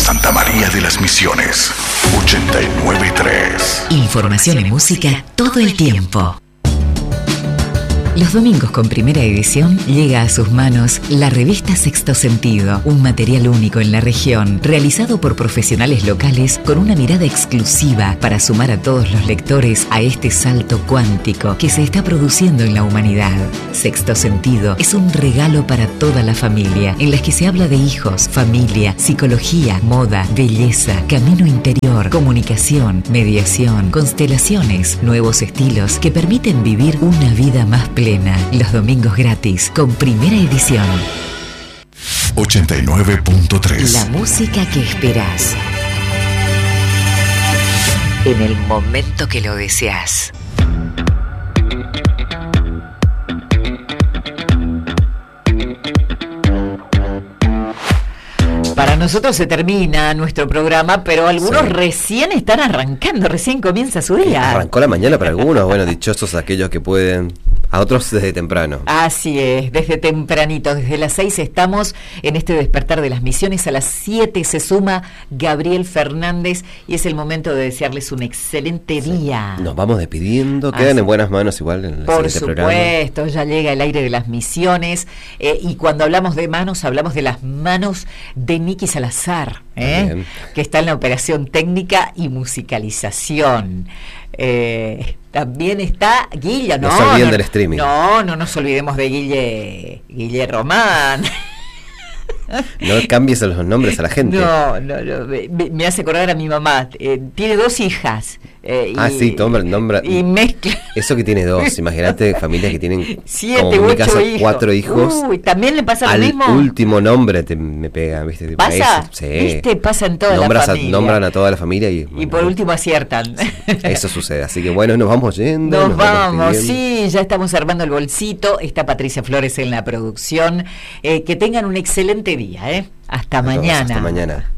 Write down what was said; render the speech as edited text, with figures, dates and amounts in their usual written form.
Santa María de las Misiones, 89.3. Información y música todo el tiempo. Los domingos con Primera Edición llega a sus manos la revista Sexto Sentido, un material único en la región, realizado por profesionales locales con una mirada exclusiva para sumar a todos los lectores a este salto cuántico que se está produciendo en la humanidad. Sexto Sentido es un regalo para toda la familia, en las que se habla de hijos, familia, psicología, moda, belleza, camino interior, comunicación, mediación, constelaciones, nuevos estilos que permiten vivir una vida más plena. Los domingos gratis con Primera Edición. 89.3. La música que esperás en el momento que lo deseas. Para nosotros se termina nuestro programa, pero algunos recién están arrancando, recién comienza su día. Arrancó la mañana para algunos, bueno, dichosos aquellos que pueden, a otros desde temprano. Así es, desde tempranito, desde las 6 estamos en este despertar de las misiones, a las 7 se suma Gabriel Fernández y es el momento de desearles un excelente día. Nos vamos despidiendo, quedan en buenas manos igual en el siguiente programa. Por supuesto, ya llega el aire de las misiones y cuando hablamos de manos, hablamos de las manos de Nicky Salazar, que está en la operación técnica y musicalización. También está Guille, no se olviden del streaming. No nos olvidemos de Guille Román. No cambies los nombres a la gente. No, me hace acordar a mi mamá. Tiene 2 hijas. Sí, nombra. Y mezcla. Eso que tiene 2, imagínate familias que tienen 7, como en 8 mi casa hijos. 4 hijos. Uy, también le pasa al lo mismo. Al último nombre me pega, ¿viste? ¿Pasa? Sí. ¿Viste? Pasa en toda la familia. Nombran a toda la familia y por último aciertan. Eso sucede, así que bueno, nos vamos yendo. Nos vamos, sí, ya estamos armando el bolsito. Está Patricia Flores en la producción. Que tengan un excelente día, Hasta mañana. Hasta mañana.